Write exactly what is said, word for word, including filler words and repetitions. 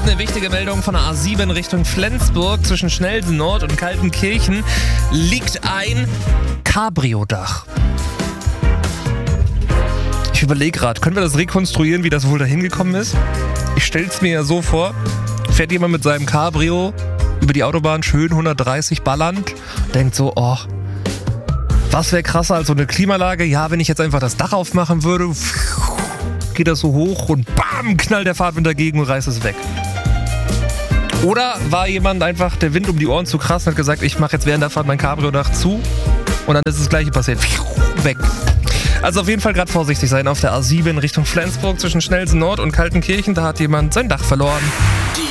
eine wichtige Meldung von der A sieben Richtung Flensburg. Zwischen Schnelsen Nord und Kaltenkirchen liegt ein Cabrio-Dach. Ich überlege gerade, können wir das rekonstruieren, wie das wohl dahin gekommen ist? Ich stell's mir ja so vor, fährt jemand mit seinem Cabrio über die Autobahn schön hundertdreißig ballernd, denkt so, oh, was wäre krasser als so eine Klimaanlage? Ja, wenn ich jetzt einfach das Dach aufmachen würde, geht das so hoch und bam, knallt der Fahrtwind dagegen und reißt es weg. Oder war jemand einfach der Wind um die Ohren zu krass und hat gesagt, ich mache jetzt während der Fahrt mein Cabrio-Dach zu und dann ist das Gleiche passiert. Weg. Also auf jeden Fall gerade vorsichtig sein auf der A sieben Richtung Flensburg zwischen Schnelsen Nord und Kaltenkirchen. Da hat jemand sein Dach verloren.